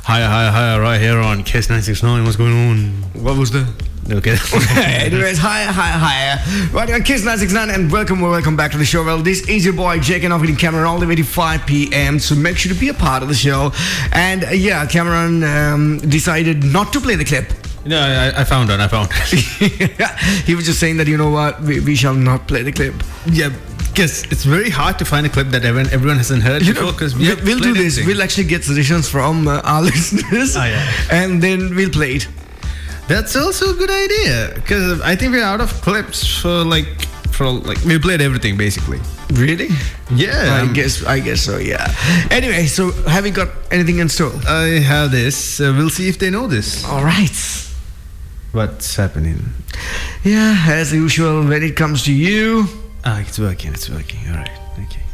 Hi, right here on Kiss 969. What's going on? What was that? Okay. Anyways, hi. Right on Kiss 969 and welcome back to the show. Well, this is your boy Jake and offering Cameron all the way to 5 p.m. So make sure to be a part of the show. And Cameron decided not to play the clip. No, I found it. He was just saying that, you know what, we shall not play the clip. Yeah, because it's very hard to find a clip that everyone hasn't heard before. Because we'll do this. We'll actually get suggestions from our listeners, and then we'll play it. That's also a good idea, because I think we're out of clips for we played everything basically. Really? Yeah. I guess so, yeah. Anyway, so have you got anything in store? I have this. We'll see if they know this. All right. What's happening? Yeah, as usual, when it comes to you. It's working. All right. Okay.